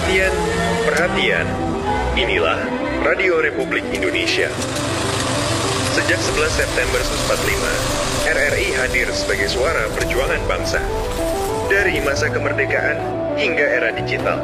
Perhatian, perhatian. Inilah Radio Republik Indonesia. Sejak 11 September 1945, RRI hadir sebagai suara perjuangan bangsa. Dari masa kemerdekaan hingga era digital.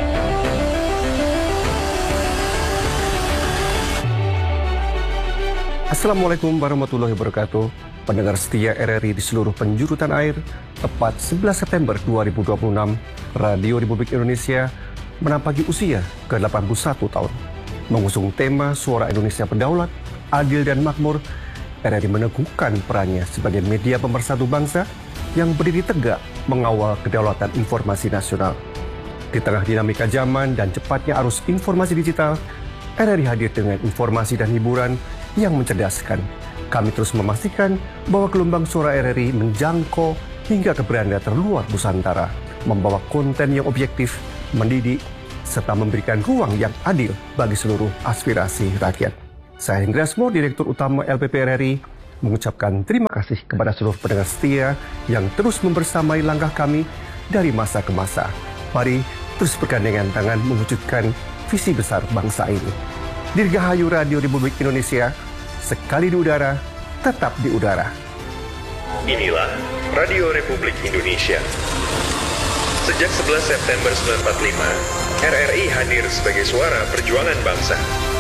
Assalamualaikum warahmatullahi wabarakatuh. Pendengar setia RRI di seluruh penjuru tanah air, tepat 11 September 2026, Radio Republik Indonesia menampaki usia ke-81 tahun. Mengusung tema Suara Indonesia Berdaulat, Adil dan Makmur, RRI meneguhkan perannya sebagai media pemersatu bangsa yang berdiri tegak mengawal kedaulatan informasi nasional. Di tengah dinamika zaman dan cepatnya arus informasi digital, RRI hadir dengan informasi dan hiburan yang mencerdaskan. Kami terus memastikan bahwa gelombang suara RRI menjangkau hingga ke beranda terluar Nusantara, membawa konten yang objektif, mendidik, serta memberikan ruang yang adil bagi seluruh aspirasi rakyat. Saya Hendriasmo, Direktur Utama LPP RRI, mengucapkan terima kasih kepada seluruh pendengar setia yang terus membersamai langkah kami dari masa ke masa. Mari terus bergandengan tangan mewujudkan visi besar bangsa ini. Dirgahayu Radio Republik Indonesia, sekali di udara, tetap di udara. Inilah Radio Republik Indonesia. Sejak 11 September 1945, RRI hadir sebagai suara perjuangan bangsa.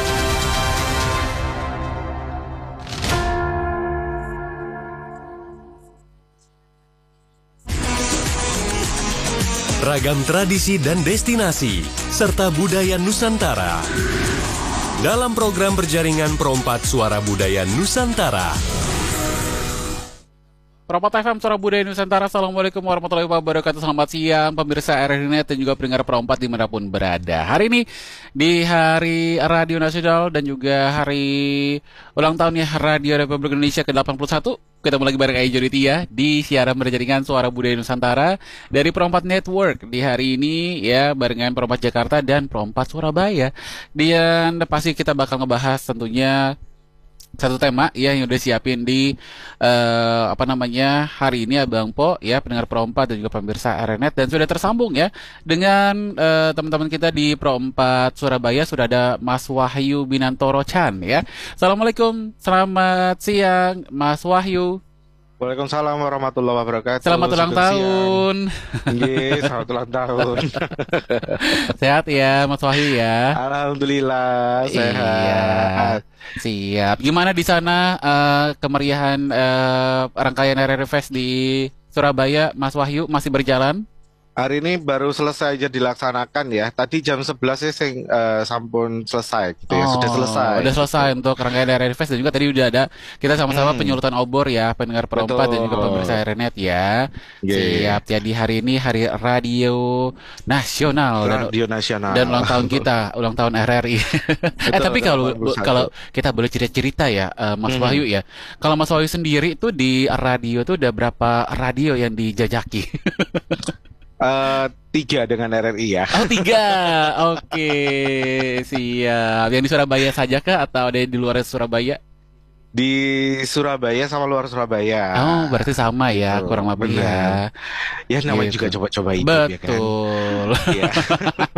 Ragam tradisi dan destinasi, serta budaya Nusantara. Dalam program berjaringan Perompat Suara Budaya Nusantara. Perompat FM Suara Budaya Nusantara. Assalamualaikum warahmatullahi wabarakatuh. Selamat siang pemirsa RRI Net dan juga pendengar Perompat dimanapun berada. Hari ini di Hari Radio Nasional dan juga hari ulang tahunnya Radio Republik Indonesia ke-81. Ketemu lagi bareng Ayo Joditia di siaran berjaringan Suara Budaya Nusantara dari Perompat Network. Di hari ini ya barengan Perompat Jakarta dan Perompat Surabaya. Dan pasti kita bakal ngebahas tentunya satu tema ya yang udah siapin di hari ini Abang Po ya, pendengar Perompat dan juga pemirsa RNet, dan sudah tersambung ya dengan teman-teman kita di Perompat Surabaya. Sudah ada Mas Wahyu Binantoro Chan ya. Assalamualaikum, selamat siang Mas Wahyu. Waalaikumsalam warahmatullahi wabarakatuh. Selamat ulang tahun. Iya, selamat ulang tahun. Sehat ya Mas Wahyu ya. Alhamdulillah sehat. Iya, siap. Gimana di sana kemeriahan rangkaian RRI Fest di Surabaya, Mas Wahyu, masih berjalan? Hari ini baru selesai aja dilaksanakan ya. Tadi jam 11 ya sampun selesai gitu ya. Sudah selesai. Udah selesai untuk rangkaian RRI Fest, dan juga tadi udah ada kita sama-sama penyulutan obor ya, pendengar Perompat dan juga pemirsa RNet ya. Siap ya, di hari ini Hari Radio Nasional dan ulang tahun kita, ulang tahun RRI. Tapi kalau kita boleh cerita-cerita ya Mas Wahyu ya. Kalau Mas Wahyu sendiri itu di radio tuh udah berapa radio yang dijajaki? 3 dengan RRI ya. Oh 3, oke, siap. Yang di Surabaya saja kah atau ada di luar Surabaya? Di Surabaya sama luar Surabaya. Oh berarti sama ya, kurang lebih ya. Ya namanya juga coba-coba hidup. Betul. Ya kan?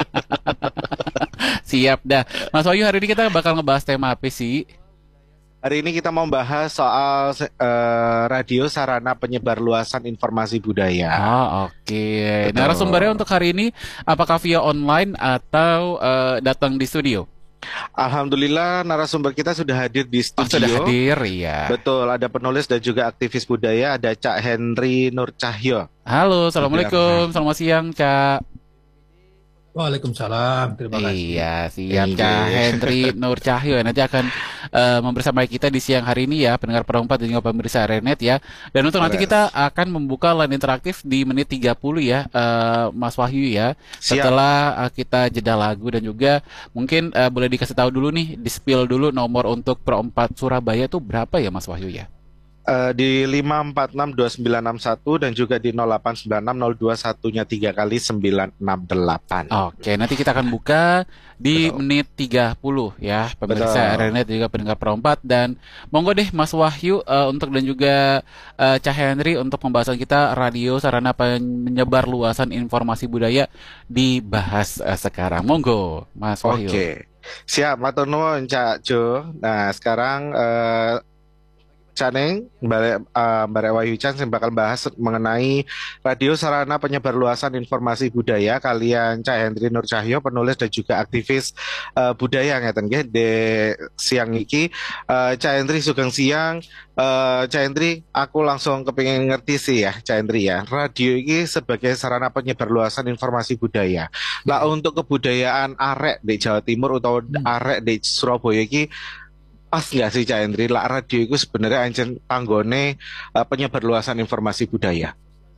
Siap dah. Mas Wahyu, hari ini kita bakal ngebahas tema apa sih? Hari ini kita mau bahas soal radio sarana penyebar luasan informasi budaya. Oh oke. Narasumbernya untuk hari ini apakah via online atau datang di studio? Alhamdulillah narasumber kita sudah hadir di studio. Sudah hadir ya. Betul, ada penulis dan juga aktivis budaya, ada Cak Henry Nur Cahyo. Halo, assalamualaikum, selamat siang Cak. Waalaikumsalam, terima kasih. Iya, siap Cak Henry Nur Cahyo nanti akan membersamai kita di siang hari ini ya, pendengar Perompat dan juga pemirsa RNet ya. Dan untuk nanti kita akan membuka line interaktif di menit 30 ya, Mas Wahyu ya. Setelah kita jeda lagu, dan juga mungkin boleh dikasih tahu dulu nih, di-spill dulu nomor untuk Perompat Surabaya itu berapa ya Mas Wahyu ya? Di 5462961 dan juga di 089602 nya 3 kali 968. Oke, nanti kita akan buka di menit 30 ya, pemirsa RRI juga pendengar perempat. Dan monggo deh Mas Wahyu untuk dan juga Cah Henry untuk pembahasan kita radio sarana penyebar luasan informasi budaya dibahas sekarang. Monggo Mas Wahyu. Oke. Siap, matur nuwun Cak Jo. Nah, sekarang Caneng, Mbak Wahyu Chan yang bakal bahas mengenai radio sarana penyebar luasan informasi budaya kalian Cak Hendri Nur Cahyo, penulis dan juga aktivis budaya ngeten nggih de siang iki. Cak Hendri sugeng siang. Cak Hendri, aku langsung kepingin ngerti sih ya Cak Hendri ya. Radio ini sebagai sarana penyebar luasan informasi budaya. Lah untuk kebudayaan arek di Jawa Timur atau arek di Surabaya iki pas nggak sih Cak Hendri, lah radio itu sebenarnya ancen panggone penyebar luasan informasi budaya?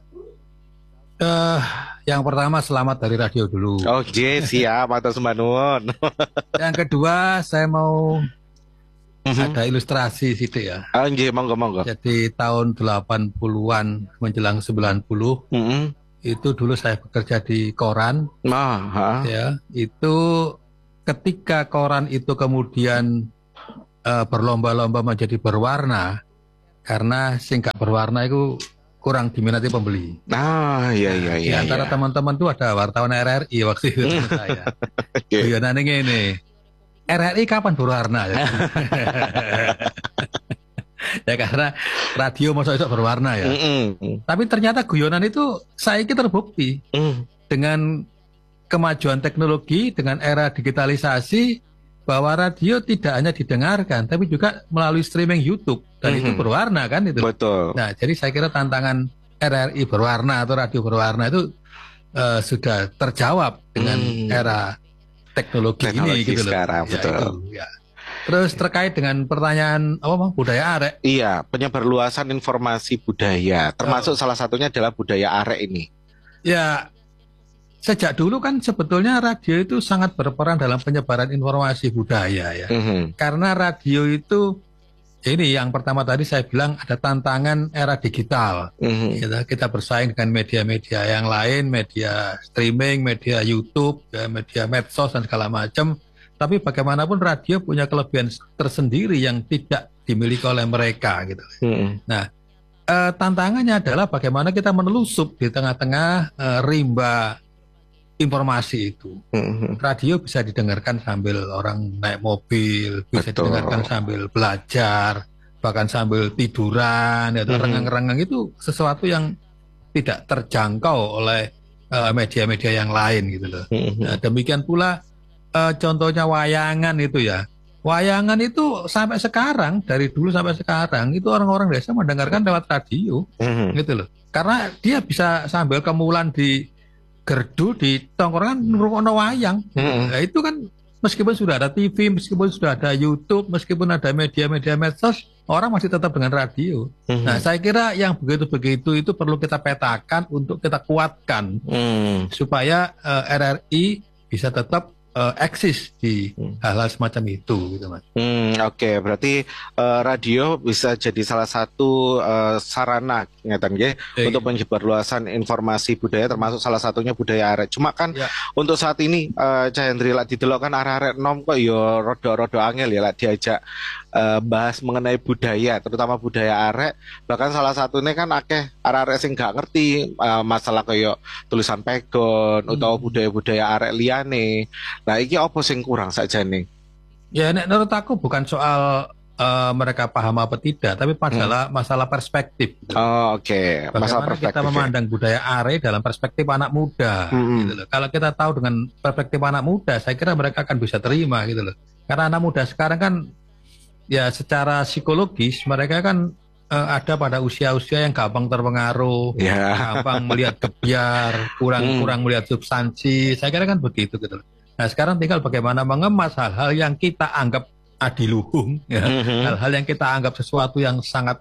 Yang pertama selamat dari radio dulu. Oke, siap, atas sembah nuwun. Yang kedua saya mau ada ilustrasi situ ya. Nggih, monggo. Jadi tahun 80-an menjelang 90 itu dulu saya bekerja di koran. Ya, itu ketika koran itu kemudian berlomba-lomba menjadi berwarna, karena sing gak berwarna itu kurang diminati pembeli. Iya. Di antara teman-teman itu ada wartawan RRI waktu itu saya. Guyonane ngene. RRI kapan berwarna? Ya karena radio masa berwarna ya. Tapi ternyata guyonan itu saya terbukti dengan kemajuan teknologi, dengan era digitalisasi, bahwa radio tidak hanya didengarkan, tapi juga melalui streaming YouTube, dan itu berwarna kan itu. Betul. Nah, jadi saya kira tantangan RRI berwarna atau radio berwarna itu sudah terjawab dengan era teknologi ini gitu sekarang, loh. betul. Ya. Terus terkait dengan pertanyaan budaya arek? Iya, penyebar luasan informasi budaya, termasuk salah satunya adalah budaya arek ini. Ya. Sejak dulu kan sebetulnya radio itu sangat berperan dalam penyebaran informasi budaya ya. Karena radio itu, ini yang pertama tadi saya bilang ada tantangan era digital. Kita bersaing dengan media-media yang lain, media streaming, media YouTube, ya, media medsos dan segala macam. Tapi bagaimanapun radio punya kelebihan tersendiri yang tidak dimiliki oleh mereka gitu. Nah, tantangannya adalah bagaimana kita menelusup di tengah-tengah rimba informasi itu. Radio bisa didengarkan sambil orang naik mobil, bisa didengarkan sambil belajar, bahkan sambil tiduran, atau renggang-renggang. Itu sesuatu yang tidak terjangkau oleh media-media yang lain gitu loh. Nah, demikian pula contohnya wayangan itu ya. Wayangan itu sampai sekarang, dari dulu sampai sekarang, itu orang-orang desa mendengarkan lewat radio gitu loh. Karena dia bisa sambil kemulan di gerdu di tongkrongan ngrungokno wayang. Nah, itu kan meskipun sudah ada TV, meskipun sudah ada YouTube, meskipun ada media-media medsos, orang masih tetap dengan radio. Nah, saya kira yang begitu-begitu itu perlu kita petakan untuk kita kuatkan supaya RRI bisa tetap eksis di hal-hal semacam itu gitu Mas. Oke, berarti radio bisa jadi salah satu sarana ngeten nggih untuk menyebar luasan informasi budaya, termasuk salah satunya budaya arek. Cuma kan untuk saat ini Cah Hendri lak didelok kan arek-arek nom kok ya rada-rada angel ya lak diajak bahas mengenai budaya, terutama budaya arek. Bahkan salah satunya kan akeh arek-arek sing gak ngerti masalah kayak tulisan pegon utawa budaya-budaya arek liyane. Nah, iki apa sing kurang sakjane? Ya, menurut aku bukan soal mereka paham apa tidak, tapi masalah perspektif. Gitu. Oke. Masalah perspektif. Kita memandang budaya are dalam perspektif anak muda. Gitu loh. Kalau kita tahu dengan perspektif anak muda, saya kira mereka akan bisa terima gitu loh. Karena anak muda sekarang kan ya secara psikologis mereka kan ada pada usia-usia yang gampang terpengaruh, gampang melihat kebiar, kurang melihat substansi. Saya kira kan begitu gitu loh. Nah, sekarang tinggal bagaimana mengemas hal-hal yang kita anggap adiluhung, ya. Hal-hal yang kita anggap sesuatu yang sangat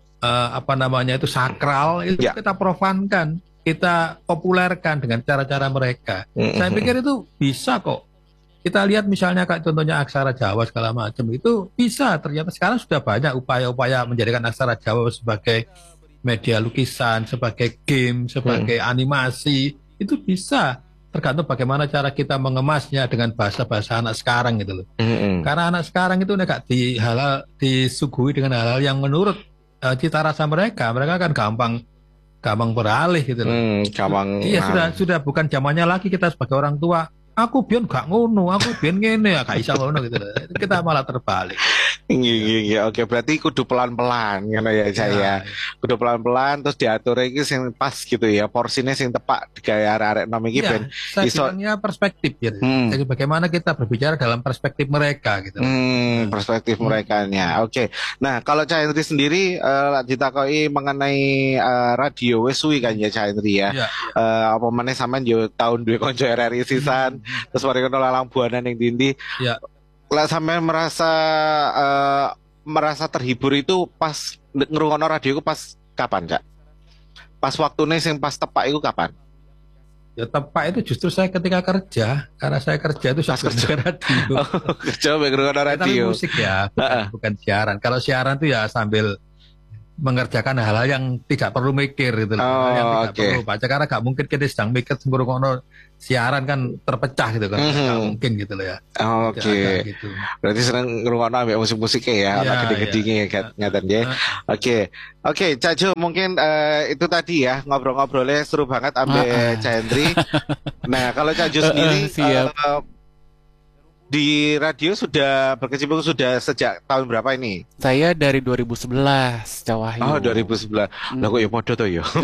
itu sakral, itu kita profankan, kita populerkan dengan cara-cara mereka. Saya pikir itu bisa kok kita lihat misalnya kayak contohnya aksara Jawa segala macam itu bisa ternyata sekarang sudah banyak upaya-upaya menjadikan aksara Jawa sebagai media lukisan, sebagai game, sebagai animasi itu bisa tergantung bagaimana cara kita mengemasnya dengan bahasa-bahasa anak sekarang gitu loh. Karena anak sekarang itu enggak disuguhi dengan hal-hal yang menurut cita rasa mereka kan gampang beralih gitu loh. Iya sudah bukan zamannya lagi kita sebagai orang tua. Aku biyen gak ngono, aku biyen ngene ya gak iso ngono gitu loh. Kita malah terbalik. Iya, oke, berarti kudu pelan-pelan ngono ya saya. Kudu pelan-pelan terus diatur iki sing pas gitu ya, porsinya sing tepak digaya arek-arek nom iki ben iso perspektif ya. Jadi bagaimana kita berbicara dalam perspektif mereka gitu. Perspektif merekanya. Oke. Nah, kalau Cak Hendri sendiri ditakoi mengenai radio wis suwi kan ya Cak Hendri ya. Apa meneh sampean yo tahun duwe kanca RRI sisan. Terus mari kono lalang buana ning ndi. Ya. Lah sampean merasa terhibur itu pas ngrungokno radio itu pas kapan, Cak? Pas waktune sing pas tepak itu kapan? Ya tepak itu justru saya ketika kerja, karena saya kerja itu kerja radio. Kerja ngrungokno radio. Tapi musik ya, bukan siaran. Kalau siaran itu ya sambil mengerjakan hal-hal yang tidak perlu mikir gitu loh, yang tidak perlu baca karena gak mungkin kita sedang mikir ngrungokno siaran kan terpecah gitu kan, gak mungkin gitu loh ya. Gitu. Berarti seneng ngrungokno ambek musik-musiknya ya, anak gede-gedenge ya ngaten ya. Oke, Cak Jo mungkin itu tadi ya ngobrol-ngobrolnya seru banget ambek Cak Hendri. Nah, kalau Cak Jo sendiri di radio sudah berkecimpung sudah sejak tahun berapa ini? Saya dari 2011, Cak Wahyu. Oh, 2011. Lah kok ya podo to ya?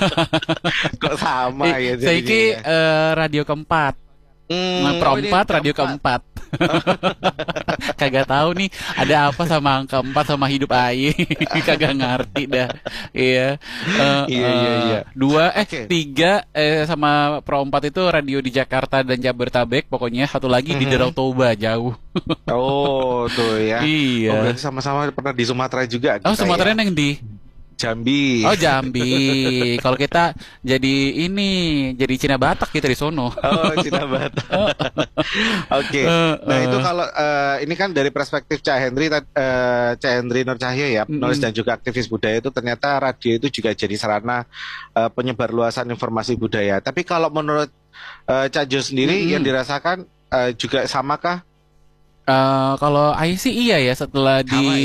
Kok sama ya jadinya. Saiki radio keempat. Perempat radio keempat. Kagak tahu nih ada apa sama angka 4 sama hidup Aye. Kagak ngerti dah. Iya. Iya. 3 sama Pro 4 itu radio di Jakarta dan Jabodetabek, pokoknya satu lagi di Danau Toba jauh. Oh, tuh ya. Iya. Oh, berarti sama-sama pernah di Sumatera juga. Oh, Sumatera yang di Jambi. Oh, Jambi. Kalau kita jadi Cina Batak kita di sono. Oh, Cina Batak. Oke. Nah, itu kalau ini kan dari perspektif Cak Hendri Nur Cahyo ya, penulis dan juga aktivis budaya itu ternyata radio itu juga jadi sarana penyebar luasan informasi budaya. Tapi kalau menurut Cak Jo sendiri yang dirasakan juga samakah? Kalau Ai sih iya ya, setelah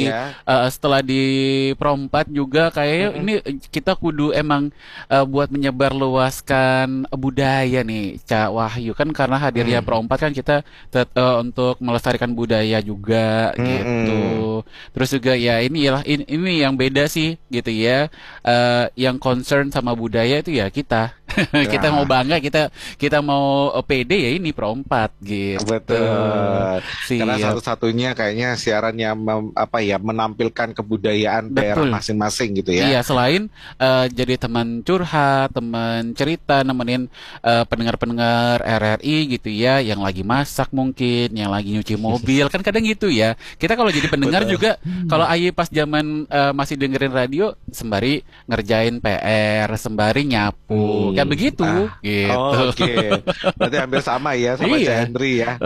di Pro 4 juga kayaknya ini kita kudu emang buat menyebar luaskan budaya nih Cak Wahyu, kan karena hadirnya Pro 4 kan kita untuk melestarikan budaya juga gitu. Terus juga ya ini yang beda sih gitu ya, yang concern sama budaya itu ya kita. Kita mau bangga, kita mau pede ya ini Pro 4 gitu. Betul. Karena satu-satunya kayaknya siaran yang menampilkan kebudayaan daerah masing-masing gitu ya. Iya, selain jadi teman curhat, teman cerita, nemenin pendengar-pendengar RRI gitu ya, yang lagi masak mungkin, yang lagi nyuci mobil, kan kadang gitu ya. Kita kalau jadi pendengar juga, kalau Ayi pas zaman masih dengerin radio, sembari ngerjain PR, sembari nyapu, kayak begitu. Gitu. Oh, oke. Berarti hampir sama ya sama Cak Hendri ya.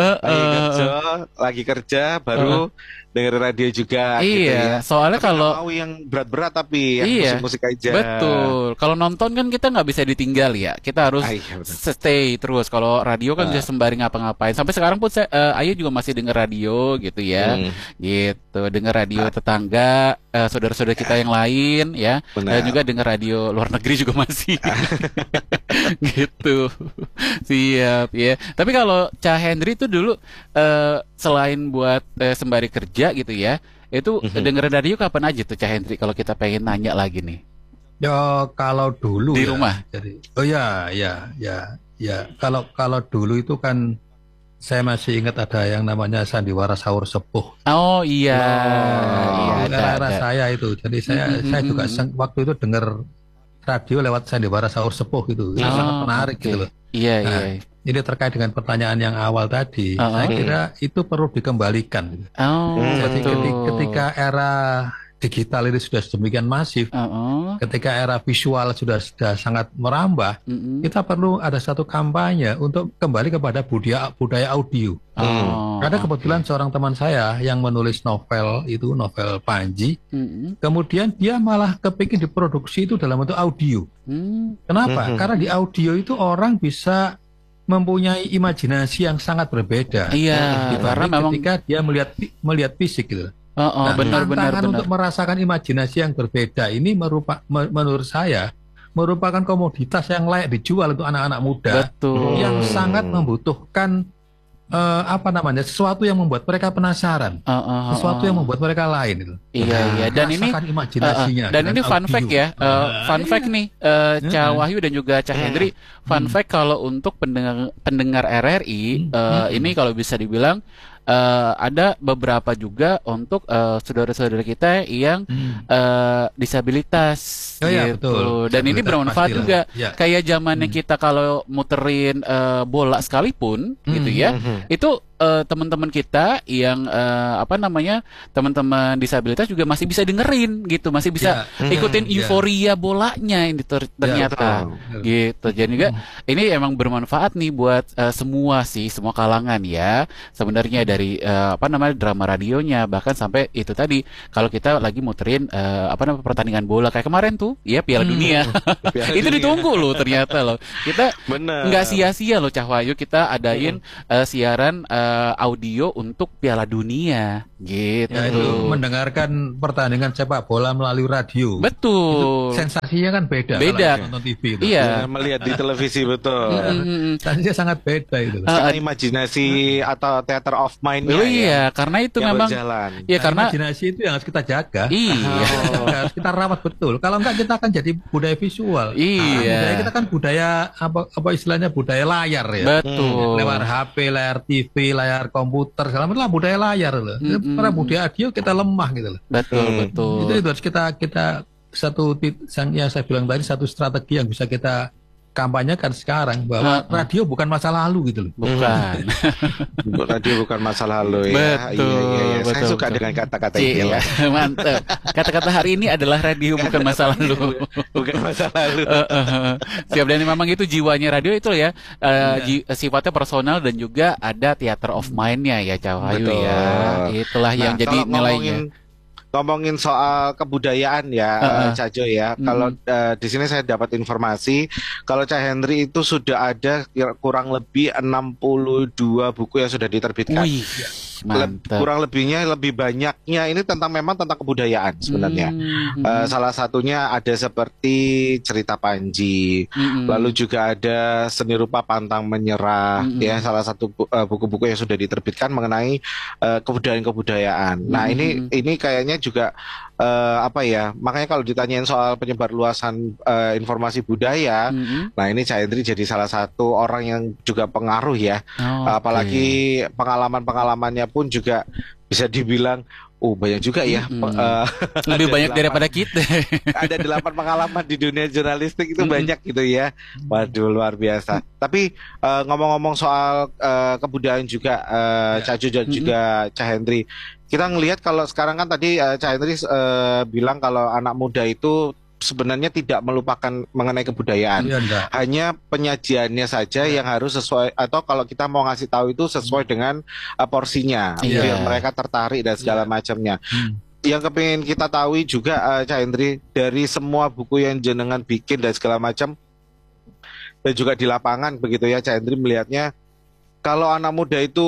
Lagi kerja baru dengerin radio juga gitu ya. Soalnya tapi kalau mau yang berat-berat tapi yang musik-musik aja. Betul. Kalau nonton kan kita nggak bisa ditinggal ya. Kita harus stay terus. Kalau radio kan bisa sembari ngapa-ngapain. Sampai sekarang pun Ayu juga masih denger radio gitu ya. Gitu, denger radio tetangga, saudara-saudara kita yang lain ya. Dan juga denger radio luar negeri juga masih. Gitu. Siap ya. Tapi kalau Cak Hendri itu dulu selain buat sembari kerja gitu ya, itu dengerin radio kapan aja tuh Cak Hendri kalau kita pengen nanya lagi nih? Ya kalau dulu di rumah. Jadi, kalau dulu itu kan saya masih ingat ada yang namanya sandiwara sahur sepuh. Oh iya. Era saya itu. Jadi saya juga waktu itu dengar radio lewat sandiwara sahur sepuh gitu. Sangat menarik gitu loh. Iya. Ini terkait dengan pertanyaan yang awal tadi, saya kira itu perlu dikembalikan. Oh, jadi ketika era digital ini sudah sedemikian masif, ketika era visual sudah sangat merambah, kita perlu ada satu kampanye untuk kembali kepada budaya audio. Karena kebetulan seorang teman saya yang menulis novel Panji, kemudian dia malah kepikir diproduksi itu dalam bentuk audio. Kenapa? Karena di audio itu orang bisa mempunyai imajinasi yang sangat berbeda. Iya, karena memang ketika dia melihat fisik gitu. Benar. Untuk merasakan imajinasi yang berbeda ini menurut saya merupakan komoditas yang layak dijual untuk anak-anak muda. Betul. Yang sangat membutuhkan sesuatu yang membuat mereka penasaran, sesuatu yang membuat mereka lain. Iya. Dan ini imajinasinya. Dan ini fun fact ya, fun fact nih, Cah Wahyu dan juga Cah Hendri. Fun fact kalau untuk pendengar RRI, ini kalau bisa dibilang ada beberapa juga untuk saudara-saudara kita yang disabilitas gitu. Ya, betul. Dan ini bermanfaat juga. Kayak zamannya kita kalau muterin bola sekalipun gitu ya. Itu teman-teman kita yang teman-teman disabilitas juga masih bisa dengerin gitu, masih bisa ikutin euforia bolanya ini ternyata gitu. Jadi juga ini emang bermanfaat nih buat semua kalangan ya. Sebenarnya dari drama radionya, bahkan sampai itu tadi kalau kita lagi muterin pertandingan bola kayak kemarin tuh ya Piala Dunia. Itu ditunggu loh ternyata loh. Kita nggak sia-sia loh Cah Wahyu, kita adain siaran audio untuk Piala Dunia gitu. Ya, itu mendengarkan pertandingan sepak bola melalui radio. Betul. Itu sensasinya kan beda. Nonton TV itu. Iya. Melihat di televisi betul. Sensasinya sangat beda itu. Imajinasi atau theater of mind. Iya, karena itu memang. Iya, karena imajinasi itu yang harus kita jaga. Iya. Harus kita rawat betul. Kalau enggak kita akan jadi budaya visual. Iya. Budaya kita kan budaya apa istilahnya budaya layar ya. Betul. Lewat HP, layar TV, layar komputer, segala macam lah budaya layar loh. Karena budaya audio kita lemah gitu loh. Betul. Itu harus kita yang saya bilang tadi, satu strategi yang bisa kita kampanyekan sekarang bahwa radio bukan masa lalu gitu loh. Bukan. Radio bukan masa lalu ya. Betul. Saya suka dengan kata-kata itu. Mantap. Kata-kata hari ini adalah radio bukan masa lalu. Bukan masa lalu. Siap, dan memang itu jiwanya radio itu ya. Sifatnya personal dan juga ada theater of mind-nya ya Cah Wahyu ya. Itulah yang jadi nilainya. Ngomongin soal kebudayaan ya, Cak Jo ya. Kalau di sini saya dapat informasi kalau Cak Hendri itu sudah ada kurang lebih 62 buku yang sudah diterbitkan. Wih, kurang lebihnya, lebih banyaknya ini memang tentang kebudayaan sebenarnya. Salah satunya ada seperti Cerita Panji, lalu juga ada Seni Rupa Pantang Menyerah, ya salah satu buku-buku yang sudah diterbitkan mengenai kebudayaan-kebudayaan. Nah ini kayaknya juga makanya kalau ditanyain soal penyebar luasan informasi budaya, nah ini Cak Hendri jadi salah satu orang yang juga pengaruh ya. Apalagi pengalaman-pengalamannya pun juga bisa dibilang banyak juga ya. Lebih banyak daripada kita. Ada 8 pengalaman di dunia jurnalistik itu banyak gitu ya. Waduh, luar biasa. Tapi ngomong-ngomong soal kebudayaan juga, Cak Jo dan juga Cak Hendri, kita ngelihat kalau sekarang kan tadi Cak Hendri bilang kalau anak muda itu sebenarnya tidak melupakan mengenai kebudayaan. Hanya penyajiannya saja yang harus sesuai, atau kalau kita mau ngasih tahu itu sesuai dengan porsinya, biar mereka tertarik dan segala macamnya. Yang kepingin kita tahu juga Cak Hendri, dari semua buku yang jenengan bikin dan segala macam, dan juga di lapangan begitu ya, Cak Hendri melihatnya kalau anak muda itu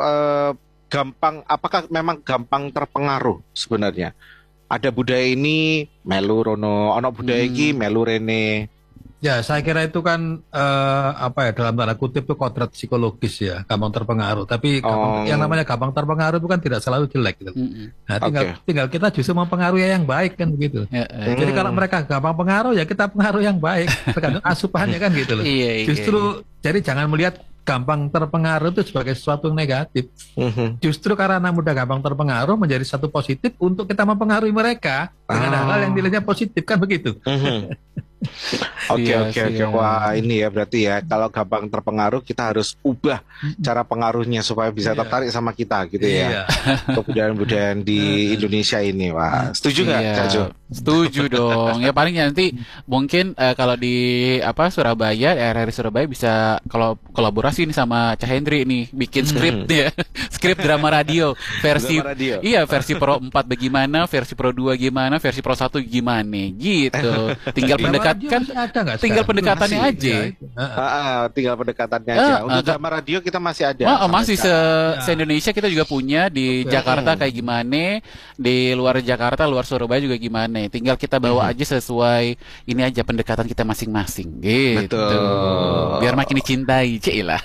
apakah memang gampang terpengaruh sebenarnya? Ada budaya ini melu rono, ono budaya iki melu rene. Ya, saya kira itu kan dalam tanda kutip itu kodrat psikologis ya, gampang terpengaruh. Tapi yang namanya gampang terpengaruh itu kan tidak selalu jelek gitu. Nah, tinggal kita justru mempengaruhi yang baik kan begitu. Jadi kalau mereka gampang pengaruh ya kita pengaruh yang baik, tergantung asupannya kan gitu loh. Justru jadi jangan melihat gampang terpengaruh itu sebagai sesuatu yang negatif. Justru karena anak muda gampang terpengaruh menjadi satu positif untuk kita mempengaruhi mereka dengan hal-hal yang nilainya positif kan begitu. Oke. Wah, ini ya berarti ya kalau gampang terpengaruh kita harus ubah cara pengaruhnya supaya bisa tertarik sama kita gitu ya. Kebudayaan-budayaan di Indonesia ini. Wah, setuju nggak, Kak Jo? Setuju dong. Ya paling nanti mungkin kalau di Surabaya, RRI Surabaya bisa kalau kolaborasi nih sama Cah Hendri nih bikin skrip ya. Skrip drama radio versi Iya, versi Pro 4 bagaimana, versi Pro 2 gimana, versi Pro 1 gimana gitu. Tinggal tinggal pendekatannya aja. Tinggal pendekatannya aja. Untuk drama radio kita masih ada. Masih se-Indonesia kita juga punya di Jakarta kayak gimana, di luar Jakarta, luar Surabaya juga gimana. Tinggal kita bawa aja sesuai ini aja pendekatan kita masing-masing gitu. Betul. Biar makin dicintai, Cilah.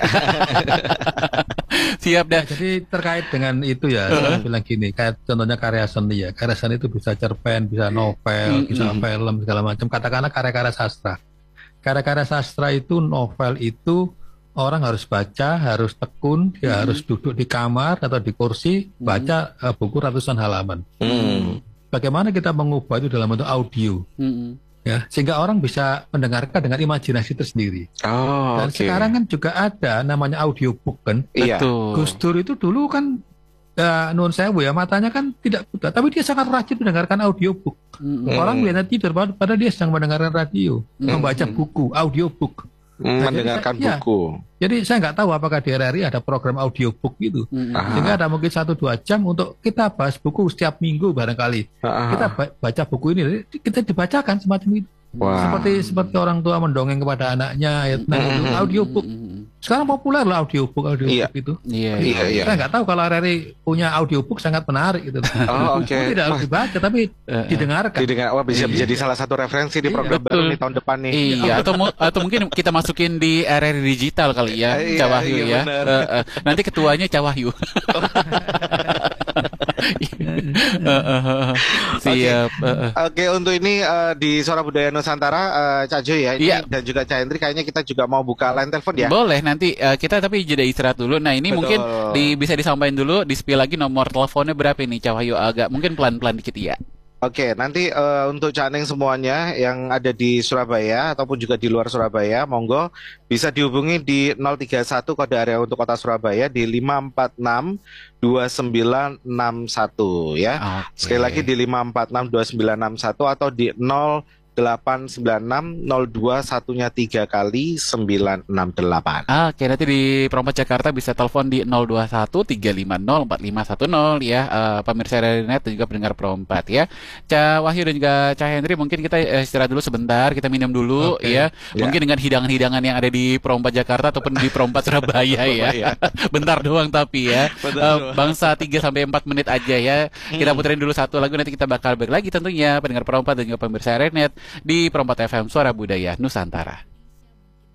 Siap dah. Jadi terkait dengan itu ya, saya bilang gini, kayak contohnya karya seni ya. Karya seni itu bisa cerpen, bisa novel, bisa film segala macam. Katakanlah karya-karya sastra. Karya-karya sastra itu, novel itu orang harus baca, harus tekun, dia harus duduk di kamar atau di kursi, baca buku ratusan halaman. Bagaimana kita mengubah itu dalam bentuk audio, ya, sehingga orang bisa mendengarkan dengan imajinasi tersendiri. Dan sekarang kan juga ada namanya audiobook kan. Iya. Gus Dur itu dulu kan, nuwun sewu ya, matanya kan tidak buta, tapi dia sangat rajin mendengarkan audiobook. Orang biasanya tidur, padahal dia sedang mendengarkan radio, membaca buku, audiobook. Mendengarkan buku. Jadi saya nggak tahu apakah di RRI ada program audiobook itu, sehingga ada mungkin 1-2 jam untuk kita bahas buku setiap minggu barangkali. Kita baca buku ini, kita dibacakan semacam itu. Seperti orang tua mendongeng kepada anaknya, audiobook. Sekarang populer lah audiobook itu. Iya. Saya nggak tahu kalau RRI punya audiobook sangat menarik gitu. Tidak harus dibaca tapi didengarkan. Bisa menjadi salah satu referensi di program baru nih tahun depan nih. Iya, atau mungkin kita masukin di RRI digital kali ya, Cah Wahyu ya. Nanti ketuanya Cah Wahyu. Siap. Oke, untuk ini di Suara Budaya Nusantara, Cak Jo ya, dan juga Cah Hendri, kayaknya kita juga mau buka line telepon ya. Boleh, nanti kita tapi jeda istirahat dulu. Nah ini mungkin bisa disampaikan dulu, di-spill lagi nomor teleponnya berapa ini, Cah Wahyu, agak mungkin pelan-pelan dikit ya. Oke, nanti untuk Caneng semuanya yang ada di Surabaya ataupun juga di luar Surabaya, monggo bisa dihubungi di 031 kode area untuk kota Surabaya di 546 2961 ya. Sekali lagi di 546 2961 atau di 0896 02 1-nya 3 kali 968. Oke, nanti di Perompak Jakarta bisa telepon di 021 350 4510 ya, pemirsa RRI.net dan juga pendengar Perompak ya. Cah Wahyu dan juga Cah Hendri, mungkin kita istirahat dulu sebentar, kita minum dulu ya. Mungkin dengan hidangan-hidangan yang ada di Perompak Jakarta ataupun di Perompak Surabaya ya. Bentar doang tapi ya. Bangsa 3-4 menit aja ya. Kita puterin dulu satu lagu, nanti kita bakal balik lagi tentunya pendengar Perompak dan juga pemirsa RRI.net di Perompak FM Suara Budaya Nusantara.